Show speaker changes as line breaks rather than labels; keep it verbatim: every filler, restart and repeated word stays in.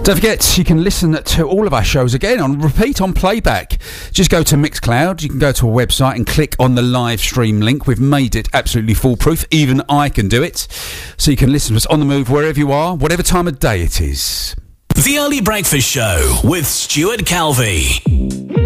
Don't forget, you can listen to all of our shows again on repeat, on playback. Just go to Mixcloud, you can go to a website and click on the live stream link. We've made it absolutely foolproof, even I can do it. So you can listen to us on the move wherever you are, whatever time of day it is.
The Early Breakfast Show with Stuart Calvey.